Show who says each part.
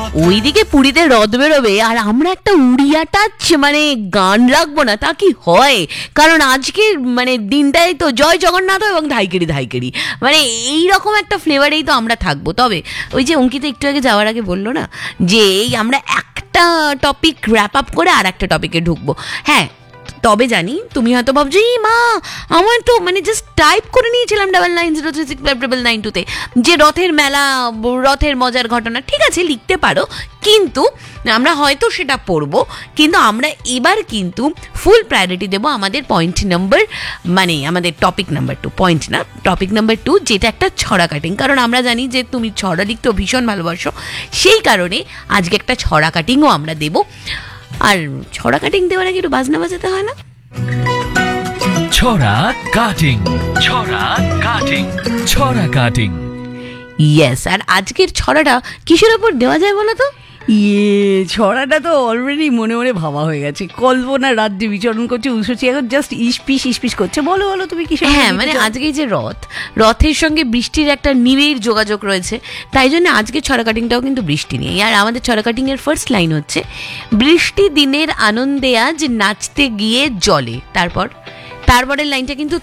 Speaker 1: ওইদিকে পুরীতে রথ বেরোবে আর আমরা একটা উড়িয়া টাচ মানে গান রাখবো না, তা কি হয়? কারণ আজকের মানে দিনটাই তো জয় জগন্নাথ এবং ধাইকেরি ধাইকেরি, মানে এইরকম একটা ফ্লেভারেই তো আমরা থাকবো। তবে ওই যে অঙ্কিতা একটু আগে যাওয়ার আগে বললো না যে এই আমরা একটা টপিক র্যাপ আপ করে আর একটা টপিকে ঢুকবো। হ্যাঁ, তবে জানি তুমি হয়তো ভাবছো এই মা আমার তো মানে জাস্ট টাইপ করে নিয়েছিলাম 9903659992-তে যে রথের মেলা, রথের মজার ঘটনা। ঠিক আছে, লিখতে পারো, কিন্তু আমরা হয়তো সেটা পড়বো, কিন্তু আমরা এবার কিন্তু ফুল প্রায়োরিটি দেবো আমাদের পয়েন্ট নাম্বার, মানে আমাদের টপিক নাম্বার 2, পয়েন্ট না, টপিক নাম্বার 2, যেটা একটা ছড়া কাটিং। কারণ আমরা জানি যে তুমি ছড়া লিখতেও ভীষণ ভালোবাসো, সেই কারণে আজকে একটা ছড়া কাটিংও আমরা দেবো। আর ছড়া কাটিং দেওয়ার আগে একটু বাজনা বাজাতে হয় না?
Speaker 2: ছড়া কাটিং, ছড়া কাটিং, ছড়া কাটিং।
Speaker 1: ইয়েস, আর আজকের ছড়াটা কিসের ওপর দেওয়া যায় বলো তো?
Speaker 3: ছড়াটা তো অলরেডি মনে মনে ভাবা হয়ে গেছে। কল্পনা রাজ্যে বিচরণ করছে, উষসী এখন জাস্ট ইস্পিস করছে। বলো বলো তুমি কিসের?
Speaker 1: হ্যাঁ, মানে আজকে যে রথের সঙ্গে বৃষ্টির একটা নিবিড় যোগাযোগ রয়েছে, তাই জন্য আজকে ছড়া কাটিংটাও কিন্তু বৃষ্টি নিয়ে। আর আমাদের ছড়া কাটিং এর ফার্স্ট লাইন হচ্ছে বৃষ্টি দিনের আনন্দে আজ নাচতে গিয়ে জলে। তারপরের লাইনটা কিন্তু